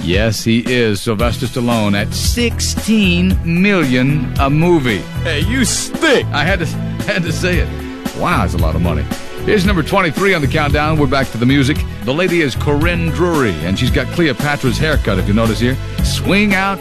Yes, he is. Sylvester Stallone at $16 million a movie. Hey, you stink. I had to say it. Wow, that's a lot of money. Here's number 23 on the countdown. We're back to the music. The lady is Corinne Drury, and she's got Cleopatra's haircut, if you notice here. Swing out